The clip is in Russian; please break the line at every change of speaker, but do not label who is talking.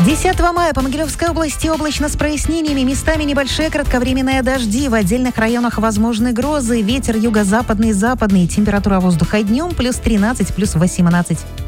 10 мая по Могилевской области облачно с прояснениями, местами небольшие кратковременные дожди, в отдельных районах возможны грозы, ветер юго-западный, западный, температура воздуха днем +13, +18.